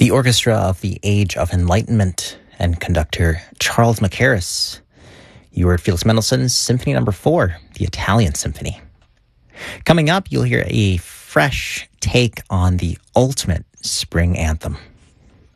The Orchestra of the Age of Enlightenment and conductor Charles Mackerras. You heard Felix Mendelssohn's Symphony No. 4, the Italian Symphony. Coming up, you'll hear a fresh take on the ultimate spring anthem.